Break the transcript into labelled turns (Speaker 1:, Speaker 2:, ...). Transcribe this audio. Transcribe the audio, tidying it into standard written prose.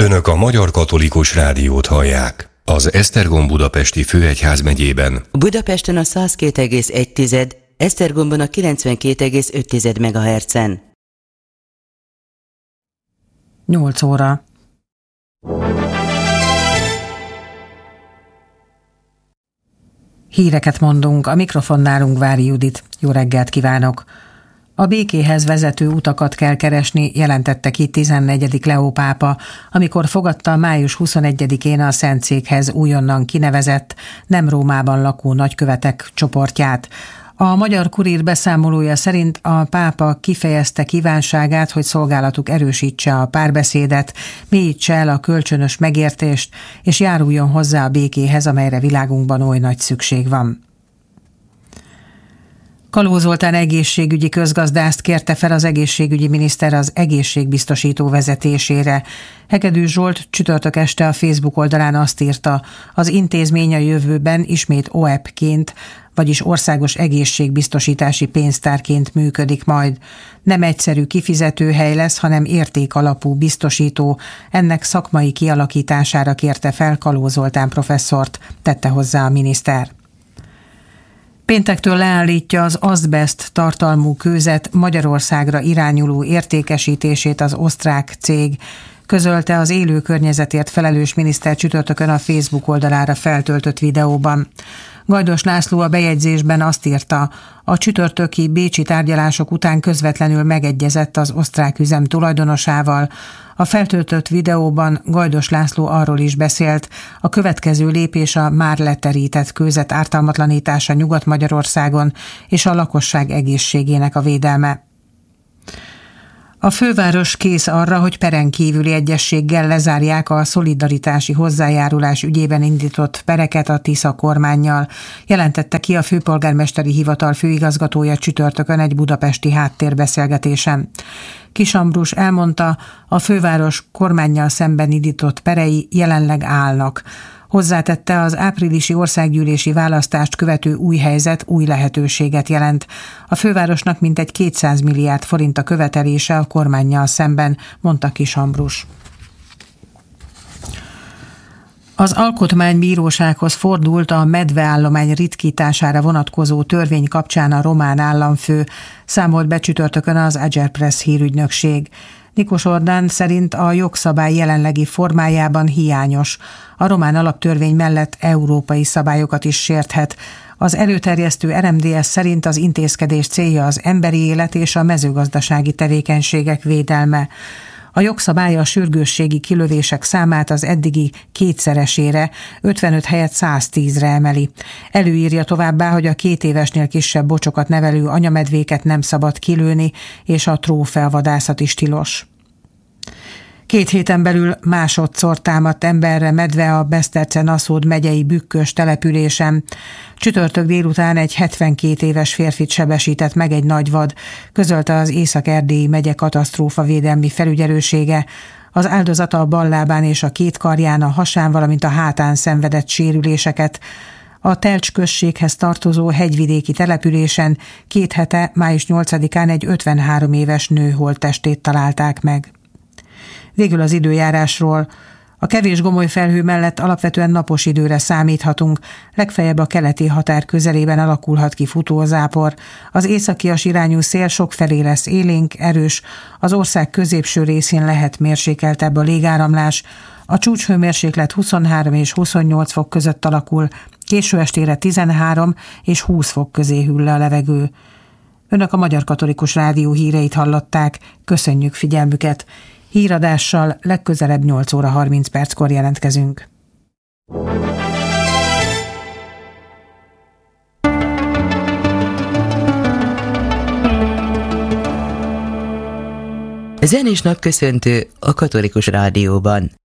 Speaker 1: Önök a Magyar Katolikus Rádiót hallják. Az Esztergom Budapesti Főegyházmegyében
Speaker 2: Budapesten a 102,1, Esztergomban a 92,5 MHz-en.
Speaker 3: 8 óra. Híreket mondunk, a mikrofonnál Vári Judit. Jó reggelt kívánok! A békéhez vezető utakat kell keresni, jelentette ki 14. Leó pápa, amikor fogadta május 21-én a Szentszékhez újonnan kinevezett, nem Rómában lakó nagykövetek csoportját. A Magyar Kurír beszámolója szerint a pápa kifejezte kívánságát, hogy szolgálatuk erősítse a párbeszédet, mélyítse el a kölcsönös megértést, és járuljon hozzá a békéhez, amelyre világunkban oly nagy szükség van. Kaló Zoltán egészségügyi közgazdászt kérte fel az egészségügyi miniszter az egészségbiztosító vezetésére. Hegedűs Zsolt csütörtök este a Facebook oldalán azt írta, az intézmény a jövőben ismét OEP-ként, vagyis Országos Egészségbiztosítási Pénztárként működik majd. Nem egyszerű kifizetőhely lesz, hanem értékalapú biztosító. Ennek szakmai kialakítására kérte fel Kaló Zoltán professzort, tette hozzá a miniszter. Péntektől leállítja az azbest tartalmú kőzet Magyarországra irányuló értékesítését az osztrák cég, közölte az élő környezetért felelős miniszter csütörtökön a Facebook oldalára feltöltött videóban. Gajdos László a bejegyzésben azt írta, a csütörtöki bécsi tárgyalások után közvetlenül megegyezett az osztrák üzem tulajdonosával. A feltöltött videóban Gajdos László arról is beszélt, a következő lépés a már leterített kőzet ártalmatlanítása Nyugat-Magyarországon és a lakosság egészségének a védelme. A főváros kész arra, hogy peren kívüli egyezséggel lezárják a szolidaritási hozzájárulás ügyében indított pereket a Tisza kormánnyal, jelentette ki a főpolgármesteri hivatal főigazgatója csütörtökön egy budapesti háttérbeszélgetésen. Kiss Ambrus elmondta, a főváros kormánnyal szemben indított perei jelenleg állnak. Hozzátette, az áprilisi országgyűlési választást követő új helyzet új lehetőséget jelent. A fővárosnak mintegy 200 milliárd forint a követelése a kormánnyal szemben, mondta Kiss Ambrus. Az Alkotmánybírósághoz fordult a medveállomány ritkítására vonatkozó törvény kapcsán a román államfő, számolt be csütörtökön az Agerpress hírügynökség. Nikos Ordán szerint a jogszabály jelenlegi formájában hiányos. A román alaptörvény mellett európai szabályokat is sérthet. Az előterjesztő RMDS szerint az intézkedés célja az emberi élet és a mezőgazdasági tevékenységek védelme. A jogszabály a sürgősségi kilövések számát az eddigi 2-szeresére, 55 helyett 110-re emeli. Előírja továbbá, hogy a 2 évesnél kisebb bocsokat nevelő anyamedvéket nem szabad kilőni, és a trófeavadászat is tilos. 2 héten belül másodszor támadt emberre medve a Beszterce-Naszód megyei Bükkös településen. Csütörtök délután egy 72 éves férfit sebesített meg egy nagy vad, közölte az Észak-Erdélyi megye katasztrófavédelmi felügyelősége. Az áldozata a bal lábán és a 2 karján, a hasán, valamint a hátán szenvedett sérüléseket. A Telcs községhez tartozó hegyvidéki településen 2 hete, május 8-án egy 53 éves nő holttestét találták meg. Végül az időjárásról. A kevés gomoly felhő mellett alapvetően napos időre számíthatunk, legfeljebb a keleti határ közelében alakulhat ki futózápor. Az északias irányú szél sokfelé lesz élénk, erős, az ország középső részén lehet mérsékeltebb a légáramlás. A csúcshőmérséklet 23 és 28 fok között alakul, késő estére 13 és 20 fok közé hűl le a levegő. Önök a Magyar Katolikus Rádió híreit hallották, köszönjük figyelmüket! Híradással legközelebb 8 óra 30 perckor jelentkezünk.
Speaker 2: Zenés napköszöntő a Katolikus Rádióban.